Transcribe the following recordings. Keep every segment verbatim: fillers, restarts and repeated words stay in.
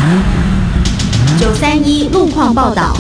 九三一路况报道。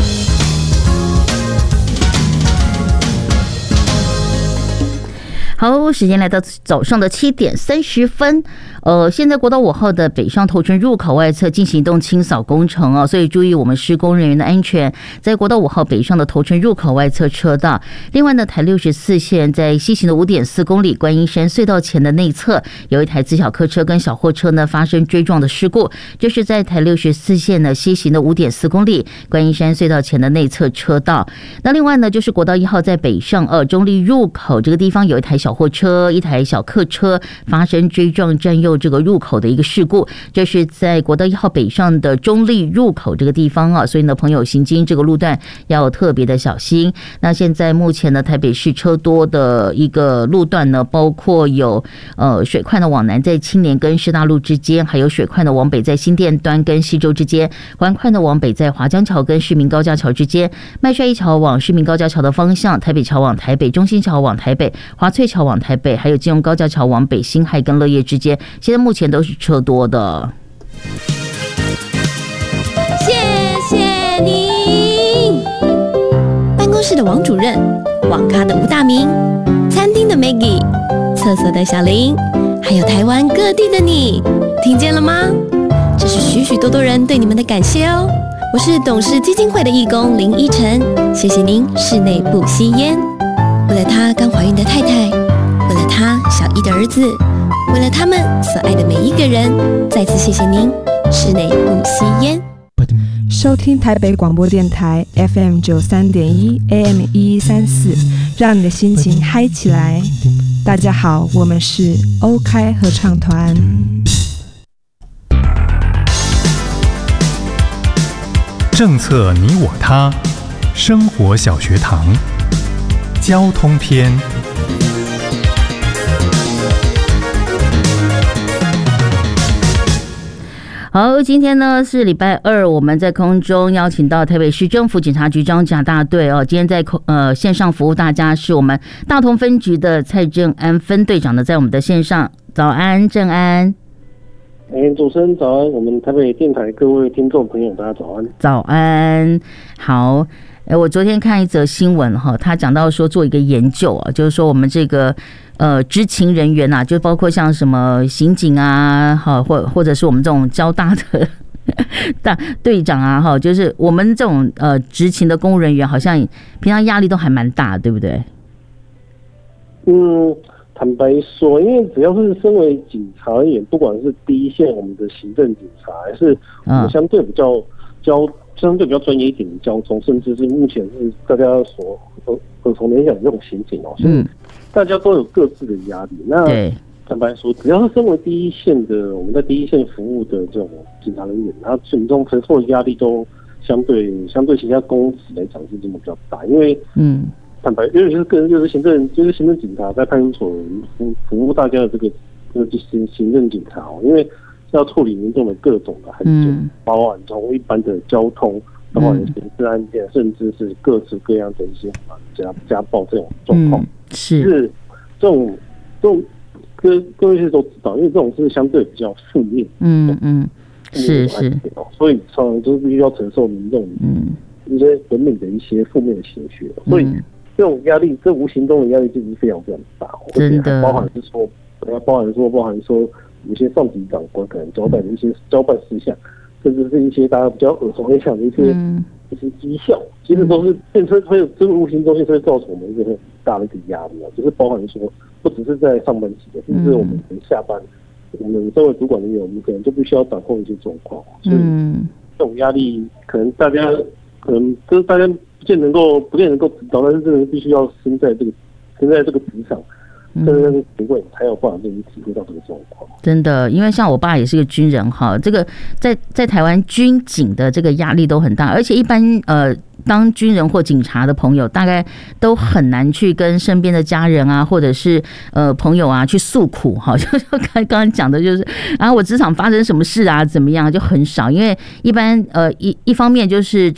好，时间来到早上的七点三十分。呃，现在国道五号的北上头城入口外侧进行一动清扫工程哦，所以注意我们施工人员的安全。在国道五号北上的头城入口外侧车道，另外呢，台六十四线在西行的五点四公里观音山隧道前的内侧，有一台自小客车跟小货车呢发生追撞的事故，就是在台六十四线呢西行的五点四公里观音山隧道前的内侧车道。那另外呢，就是国道一号在北上呃中立入口这个地方有一台小货车、一台小客车发生追撞占用这个入口的一个事故，这是在国道一号北上的中立入口这个地方啊，所以呢，朋友行经这个路段要特别的小心。那现在目前呢，台北市车多的一个路段呢，包括有呃水快的往南在青年跟师大路之间，还有水快的往北在新店端跟西周之间，环快的往北在华江桥跟市民高架桥之间，麦帅一桥往市民高架桥的方向，台北桥往台北，中心桥往台北，华翠桥往台北，还有金融高架桥往北，辛亥跟乐业之间，现在目前都是车多的。 谢谢您，办公室的王主任，网咖的吴大明，餐厅的 Maggie， 厕所的小林，还有台湾各地的你，听见了吗？这是许许多多人对你们的感谢哦。我是董事基金会的义工林依晨，谢谢您室内不吸烟。为了他刚怀孕的太太，为了他小一的儿子，为了他们所爱的每一个人，再次谢谢您室内不吸烟。 收听台北广播电台 F M 九三点一 A M 一一三四，让你的心情嗨起来。大家好，我们是欧开合唱团。 政策你我他，生活小学堂，交通篇。 好，今天呢是礼拜二，我们在空中邀请到台北市政府警察局张家大队哦，今天在空呃线上服务大家是我们大同分局的蔡正安分队长呢，在我们的线上，早安，正安。 哎，主持人早安，我们台北电台各位听众朋友，大家早安。 早安，好。哎，我昨天看一则新闻哈，他讲到说做一个研究啊，就是说我们这个呃执勤人员啊，就包括像什么刑警啊，哈，或或者是我们这种交大的大队长啊，哈，就是我们这种呃执勤的公务人员，好像平常压力都还蛮大，对不对？ 嗯。坦白说，因为只要是身为警察而言，不管是第一线我们的行政警察，还是我们相对比较交相对比较专业一点的交通，甚至是目前是大家所耳熟能详的这种刑警哦，所以大家都有各自的压力。那坦白说，只要是身为第一线的，我们在第一线服务的这种警察人员，他群众承受的压力都相对相对其他公职来讲是这么比较大，因为嗯。坦白，尤其是个人，就是行政，就是行政警察在派出所服服务大家的这个这个行行政警察哦，因为要处理民众的各种的案件，嗯、包含从一般的交通，包含刑事案件，甚至是各式各样的一些家家暴这种状况，嗯、是是这种这种各各位是都知道，因为这种是相对比较负面，嗯嗯，是是，所以常常就是必须要承受民众嗯一些人民的一些负面的情绪，所以。嗯这种压力，这无形中的压力就是非常非常大，真的，包含是说，包含说，包含说，有些上级长官可能交代的一些交办事项，甚至是一些大家比较耳熟能详的一些、嗯、一些绩效，其实都是变成会有这个无形中会造成我们一个很大的一个压力啊，就是包含说，不只是在上班期的，甚至我们下班，我们作为主管人员，我们可能就必须要掌控一些状况，所以这种压力可能大家可能就是大家。不见能够，不见能够指导，但是真的必须要身在这个，身在这个职场，身在这个职位，才有办法去体会到这个状况。 真的，因为像我爸也是个军人哈，这个在在台湾军警的这个压力都很大，而且一般呃。当军人或警察的朋友，大概都很难去跟身边的家人啊，或者是呃朋友啊去诉苦哈。就就刚刚讲的，就是啊，我职场发生什么事啊，怎么样，就很少。因为一般呃一一方面就是